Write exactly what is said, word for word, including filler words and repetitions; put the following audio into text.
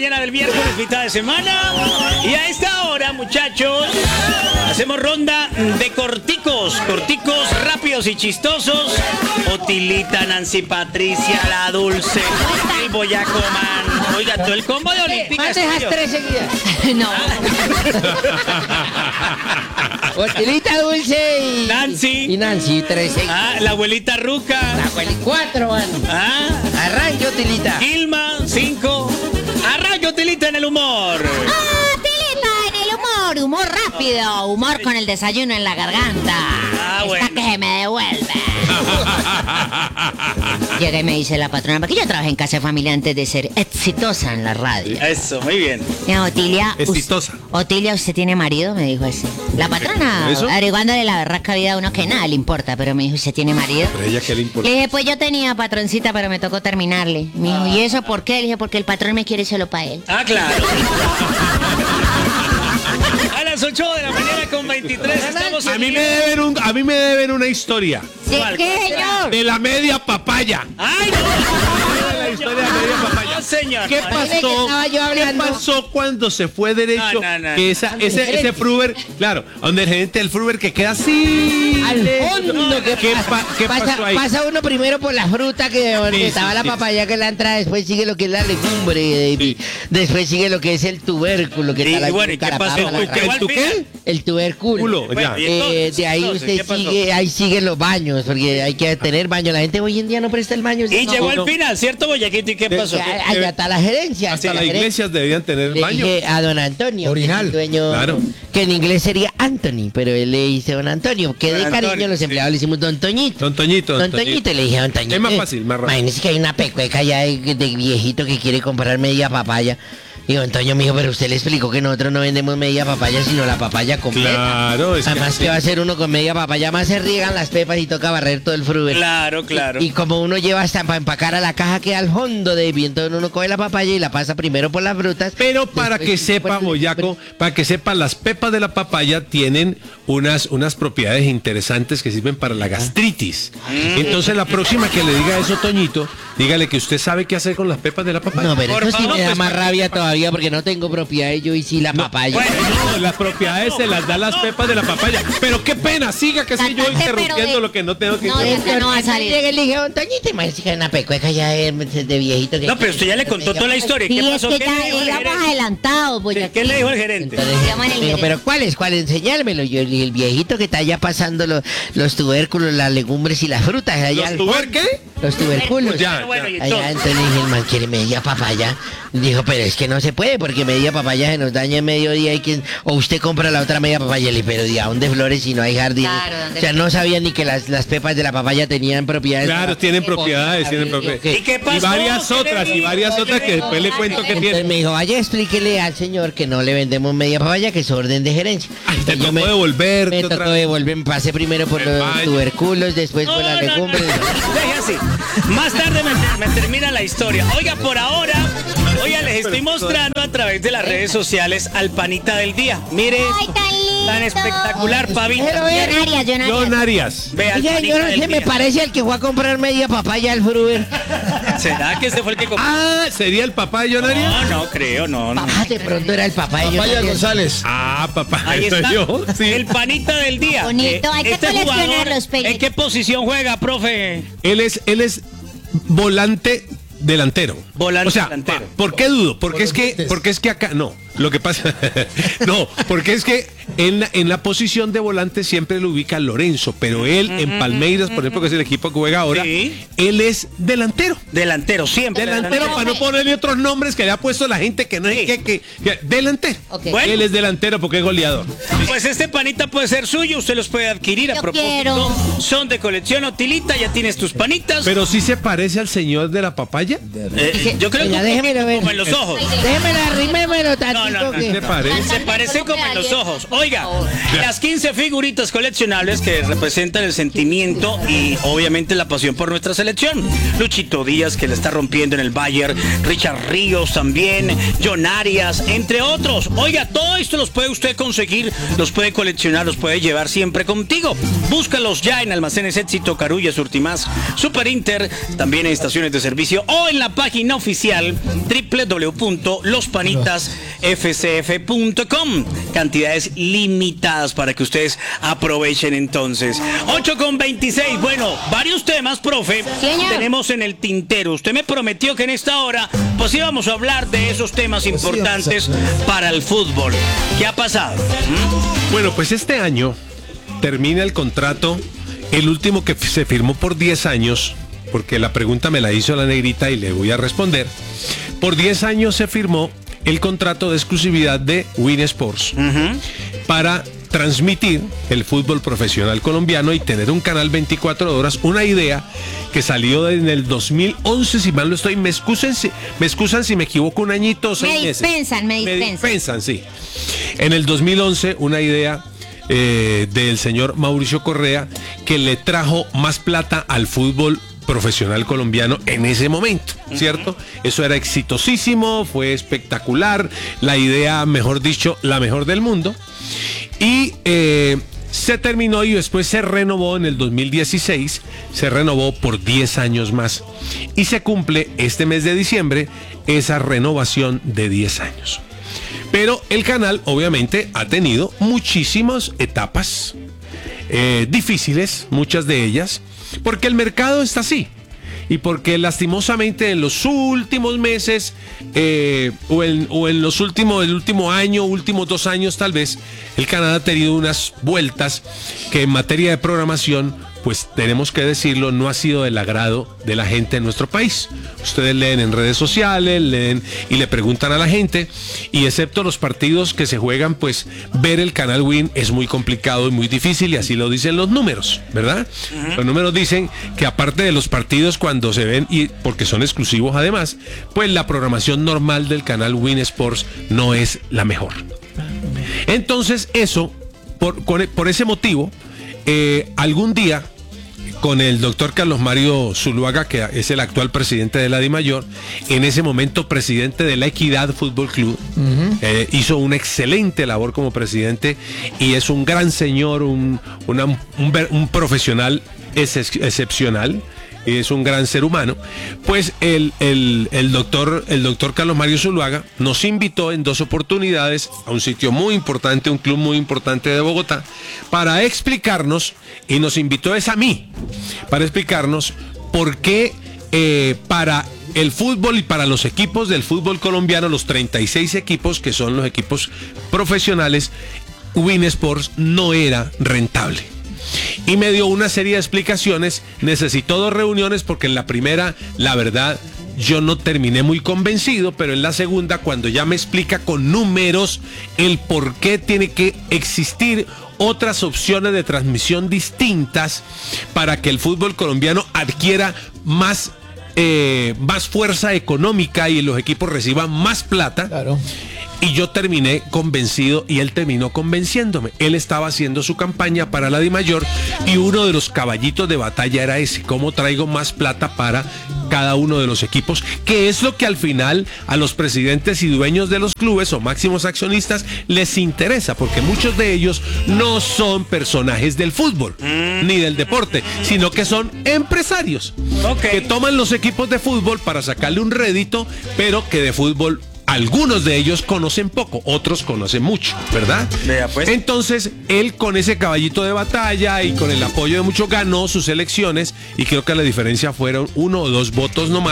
mañana del miércoles, mitad de semana. Y a esta hora, muchachos, hacemos ronda de corticos, corticos rápidos y chistosos. Otilita, Nancy Patricia, la Dulce, el Boyaco Man. Oiga, todo el combo de Olímpica. ¿Más dejas tres seguidas? No. Otilita, Dulce y... Nancy. Y Nancy, tres seguidas. Ah, la abuelita Ruca. La abuelita, cuatro, van. Ah, Arranque, Otilita. Gilma, cinco. Arranque, Otilita, en el humor. ¡Ah, Tilita, en el humor! Humor rápido, humor con el desayuno en la garganta. Ah, Esta bueno. que se me devuelve. Llega y me dice la patrona, porque yo trabajé en casa de familia antes de ser exitosa en la radio. Eso, muy bien. Mira, Otilia, us- Exitosa. Otilia, ¿usted tiene marido? Me dijo así. La patrona, ¿Eso? averiguándole la berraca vida a uno que nada le importa, pero me dijo, ¿usted tiene marido? Pero ella qué le importa. Le dije, pues yo tenía patroncita, pero me tocó terminarle. Me dijo, ¿y eso por qué? Le dije, porque el patrón me quiere solo para él. Ah, claro. A las ocho de la mañana con veintitrés estamos A en mí me vivo. deben un, a mí me deben una historia ¿De ¿Cuál? qué, señor? de la media papaya. ¡Ay, no! La historia de la media papaya. No, señor. ¿Qué No, que pasó? estaba yo ¿Qué hablando. pasó cuando se fue derecho? No, no, no, que no. esa, ese, ese Fruber, claro, donde el gerente del Fruber que queda así. Al fondo, ¿qué, ¿Qué, pa- qué pasa? pasó ahí? Pasa uno primero por la fruta que donde Sí, estaba sí, la sí. papaya que es la entrada, después sigue lo que es la legumbre, Sí. después sigue lo que es el tubérculo que Y, está la y bueno, ¿y qué carapapa, pasó? la ¿Tú- carapapa. ¿Qué ¿El tú qué? El tubérculo. Culo, Bueno, ya. y Eh, entonces, de ahí entonces, usted ¿qué pasó? sigue, ahí siguen los baños, porque hay que tener baño. La gente hoy en día no presta el baño. Y no, llegó no. al final, ¿cierto, Boyaquito? ¿Y qué De- pasó? Que a- Allá está la gerencia. Hasta la las gerencia. iglesias deberían tener Le baño. dije a don Antonio, Orinal. que es el dueño, Claro. que en inglés sería Anthony, pero él le dice don Antonio, que Don de cariño Antonio, los sí. empleados le hicimos don Toñito. Don Toñito, Don Toñito, y le dije a don Toñito. Es más eh, fácil, más rápido. Imagínese que hay una pecueca allá de, de viejito que quiere comprar media papaya. Y don Toño me dijo, pero usted le explicó que nosotros no vendemos media papaya, sino la papaya completa. Claro, es que Además, así- ¿qué va a hacer uno con media papaya? Más se riegan las pepas y toca barrer todo el fruber. Claro, claro. Y, y como uno lleva hasta para empacar a la caja que al fondo de viento, uno coge la papaya y la pasa primero por las frutas. Pero para después- que sepa, después- Boyaco, para que sepa, las pepas de la papaya tienen unas, unas propiedades interesantes que sirven para la gastritis. Entonces, la próxima que le diga eso, Toñito, dígale que usted sabe qué hacer con las pepas de la papaya. No, pero Por eso sí favor, me da pues, más para- rabia todavía porque no tengo propiedades yo y sí la papaya. bueno. No, las propiedades se las da las pepas de la papaya. Pero qué pena, siga que soy yo Cantante, pero interrumpiendo de- lo que no tengo que No, interrumpir. esa no va a salir. Llegué y le dije, don Toñito, imagínese que hay una pecueca ya de, de viejito. Que No, pero usted ya le contó toda la historia. Sí, ¿Qué es pasó? que ¿Qué ya le dijo el íbamos gerente? adelantados, voy Sí, ¿Qué le dijo el gerente? Entonces, Llama en el me dijo, gerente. pero ¿cuáles? ¿Cuáles? Enseñármelo. Yo le dije, el viejito que está allá pasando los, los tubérculos, las legumbres y las frutas. Allá ¿Los al tuber fondo. qué? Los tubérculos. Ya, Bueno, y ya. Allá, entonces. entonces le dije, el man quiere media papaya. Dijo, pero es que no se puede porque media papaya se nos daña en mediodía y que, o usted compra la otra media papaya. Le dije, pero ¿de a dónde flores si no hay jardines? Claro, ¿dónde- O sea, no sabía ni que las, las pepas de la papaya tenían propiedades. Claro, tienen propiedades, tienen propiedades. ¿Y qué pasó? Y varias ¿Qué le otras, y dijo? varias ¿Qué otras le que dijo? después le cuento que Entonces tienen. me dijo, vaya, explíquele al señor que no le vendemos media papaya, que es orden de gerencia. Ay, te Entonces yo tocó devolverte Me otra tocó vez. devolver, me pasé primero por El los baño. tubérculos, después por las No, no, no, legumbres. deje así. Más tarde me, me termina la historia. Oiga, por ahora, oiga, les estoy mostrando a través de las redes sociales al panita del día. Mire, Ay, tan lindo. tan espectacular, pavita. Pero vea, Millonarias, John millonarias. Arias. Ve al Oiga, panita yo no del sé, me día. parece al que fue a comprar media papaya al Fruber. ¿Será que este fue el que compró? Ah, ¿sería el papá de John Arias? No, no creo, no, no. Ah, de pronto era el papá de Papaya John Arias. González. Ah, papá, Ahí soy está, yo. Sí. el panita del día. Bonito, hay que este coleccionar jugador, los pellejos. ¿en qué posición juega, profe? Él es, él es volante delantero. Volante o sea, delantero. pa- ¿por qué dudo? Porque es que, Volante. porque es que acá, no, lo que pasa, no, porque es que en la, en la posición de volante siempre lo ubica Lorenzo, pero él en Palmeiras, por ejemplo, que es el equipo que juega ahora, Sí. él es delantero. Delantero, siempre. Delantero para no ponerle otros nombres que le ha puesto la gente que no es Sí. que, que, que- delantero. Ok. Bueno. Él es delantero porque es goleador. Pues este panita puede ser suyo, usted los puede adquirir a Yo propósito. quiero. Son de colección Otilita, ya tienes tus panitas. Pero sí se parece al señor de la papaya. Eh, yo creo que Venga, un déjemelo poquito ver. como en los ojos. Déjemelo, arrímemelo No, tantito no, no, que... ¿Se parece? Se parece como en los ojos. Oiga, Oiga, las quince figuritas coleccionables que representan el sentimiento y obviamente la pasión por nuestra selección. Luchito Díaz, que le está rompiendo en el Bayern, Richard Ríos también, John Arias, entre otros. Oiga, todo esto los puede usted conseguir, los puede coleccionar, los puede llevar siempre contigo. Búscalos ya en Almacenes Éxito, Carulla, Surtimás, Super Inter, también en estaciones de servicio o en la página oficial doble u doble u doble u punto los panitas f c f punto com. Cantidades limitadas para que ustedes aprovechen entonces. ocho con veintiséis. Bueno, varios temas, profe, Señor. tenemos en el tintero. Usted me prometió que en esta hora pues íbamos a hablar de esos temas importantes para el fútbol. ¿Qué ha pasado? ¿Mm? Bueno, pues este año termina el contrato, el último que se firmó por diez años, porque la pregunta me la hizo la negrita y le voy a responder. Por diez años se firmó el contrato de exclusividad de Win Sports uh-huh. para transmitir el fútbol profesional colombiano y tener un canal veinticuatro horas, una idea que salió en el dos mil once, si mal no estoy, me excusan si me, excusan si me equivoco, un añito o seis me meses. dispensan, me dispensan. Me dispensan, sí. En el dos mil once, una idea eh, del señor Mauricio Correa que le trajo más plata al fútbol profesional colombiano en ese momento, ¿cierto? Uh-huh. Eso era exitosísimo, fue espectacular, la idea, mejor dicho, la mejor del mundo. Y eh, se terminó y después se renovó en el dos mil dieciséis, se renovó por diez años más. Y se cumple este mes de diciembre esa renovación de diez años. Pero el canal obviamente ha tenido muchísimas etapas eh, difíciles, muchas de ellas, porque el mercado está así y porque lastimosamente en los últimos meses eh, o, en, o en los últimos, el último año, últimos dos años tal vez, el canal ha tenido unas vueltas que en materia de programación, pues tenemos que decirlo, no ha sido del agrado de la gente en nuestro país. Ustedes leen en redes sociales, leen y le preguntan a la gente, y excepto los partidos que se juegan, pues ver el canal Win es muy complicado y muy difícil, y así lo dicen los números, ¿verdad? Uh-huh. Los números dicen que aparte de los partidos cuando se ven, y porque son exclusivos además, pues la programación normal del canal Win Sports no es la mejor. Entonces eso, por, con, por ese motivo, eh, algún día con el doctor Carlos Mario Zuluaga, que es el actual presidente de la DIMAYOR, en ese momento presidente de la Equidad Fútbol Club, uh-huh. eh, hizo una excelente labor como presidente y es un gran señor, un, una, un, un profesional ex, excepcional. Es un gran ser humano. Pues el, el, el doctor el doctor Carlos Mario Zuluaga nos invitó en dos oportunidades a un sitio muy importante, un club muy importante de Bogotá, para explicarnos, y nos invitó es a mí, para explicarnos por qué eh, para el fútbol y para los equipos del fútbol colombiano, los treinta y seis equipos que son los equipos profesionales, Win Sports no era rentable. Y me dio una serie de explicaciones. Necesitó dos reuniones porque en la primera, la verdad, yo no terminé muy convencido, pero en la segunda, cuando ya me explica con números el por qué tiene que existir otras opciones de transmisión distintas para que el fútbol colombiano adquiera más eh, más fuerza económica y los equipos reciban más plata. Claro. Y yo terminé convencido y él terminó convenciéndome. Él estaba haciendo su campaña para la DIMAYOR y uno de los caballitos de batalla era ese: cómo traigo más plata para cada uno de los equipos, que es lo que al final a los presidentes y dueños de los clubes o máximos accionistas les interesa, porque muchos de ellos no son personajes del fútbol ni del deporte, sino que son empresarios, okay, que toman los equipos de fútbol para sacarle un rédito, pero que de fútbol algunos de ellos conocen poco, otros conocen mucho, ¿verdad? Vea, pues. Entonces, él con ese caballito de batalla y con el apoyo de muchos ganó sus elecciones, y creo que la diferencia fueron uno o dos votos nomás.